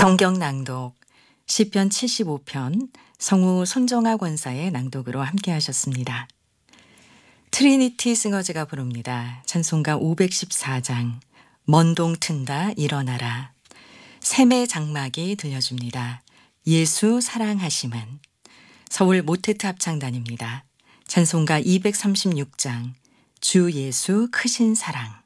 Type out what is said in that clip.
성경 낭독 시편 75편 성우 손정아 권사의 낭독으로 함께 하셨습니다. 트리니티 싱어즈가 부릅니다. 찬송가 514장 먼동 튼다 일어나라. 샘의 장막이 들려줍니다. 예수 사랑하심은. 서울 모테트 합창단입니다. 찬송가 236장 주 예수 크신 사랑.